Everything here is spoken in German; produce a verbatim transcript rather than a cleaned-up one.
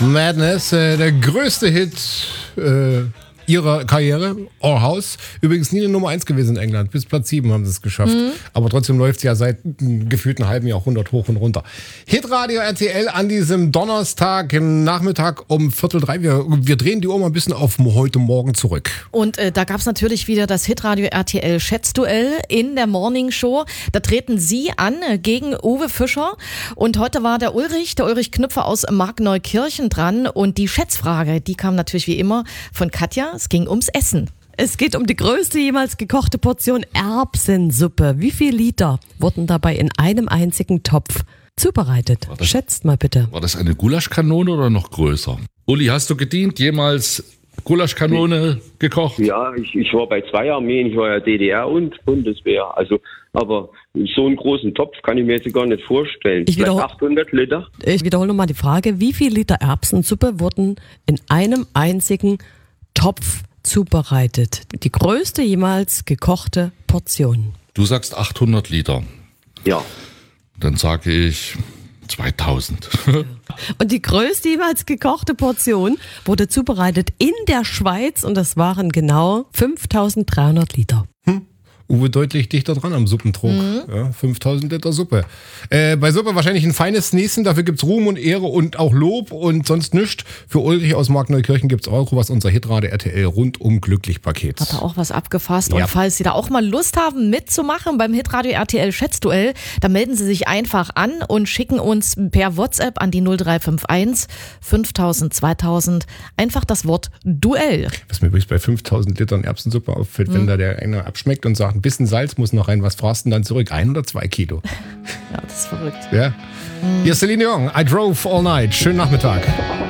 Madness, äh, der größte Hit äh, ihrer Karriere, Our House. Übrigens nie eine Nummer eins gewesen in England. Bis Platz sieben haben sie es geschafft. Mhm. Aber trotzdem läuft es ja seit gefühlt einem halben Jahrhundert hoch und runter. Hitradio R T L an diesem Donnerstag Nachmittag um Viertel drei. Wir, wir drehen die Uhr mal ein bisschen auf heute Morgen zurück. Und äh, da gab es natürlich wieder das Hitradio R T L Schätzduell in der Morning Show. Da treten Sie an äh, gegen Uwe Fischer. Und heute war der Ulrich, der Ulrich Knüpfer aus Markneukirchen dran. Und die Schätzfrage, die kam natürlich wie immer von Katja. Es ging ums Essen. Es geht um die größte jemals gekochte Portion Erbsensuppe. Wie viel Liter wurden dabei in einem einzigen Topf zubereitet? Das, Schätzt mal bitte. War das eine Gulaschkanone oder noch größer? Uli, hast du gedient? Jemals Gulaschkanone ich, gekocht? Ja, ich, ich war bei zwei Armeen. Ich war ja D D R und Bundeswehr. Also, aber so einen großen Topf kann ich mir jetzt gar nicht vorstellen. Ich wiederhol- achthundert Liter. Ich wiederhole nochmal die Frage. Wie viel Liter Erbsensuppe wurden in einem einzigen Topf zubereitet? Die größte jemals gekochte Portion. Du sagst achthundert Liter. Ja. Dann sage ich zweitausend. Und die größte jemals gekochte Portion wurde zubereitet in der Schweiz und das waren genau fünftausenddreihundert Liter. Hm. Uwe deutlich dichter dran am Suppentrog. Mhm. Ja, fünftausend Liter Suppe. Äh, bei Suppe wahrscheinlich ein feines Näschen, dafür gibt's Ruhm und Ehre und auch Lob und sonst nichts. Für Ulrich aus Markneukirchen gibt's Euro, was unser Hitradio R T L rundum glücklich Paket. Hat er auch was abgefasst. Ja. Und falls Sie da auch mal Lust haben mitzumachen beim Hitradio R T L Schätzduell, dann melden Sie sich einfach an und schicken uns per WhatsApp an die null drei fünf eins fünftausend zweitausend einfach das Wort Duell. Was mir übrigens bei fünftausend Litern Erbsensuppe auffällt, mhm. wenn da der eine abschmeckt und sagt, ein bisschen Salz muss noch rein, was fragst du dann zurück? Ein oder zwei Kilo? Ja, das ist verrückt. Ja. Mhm. Hier ist Celine Dion, I Drove All Night. Schönen Nachmittag.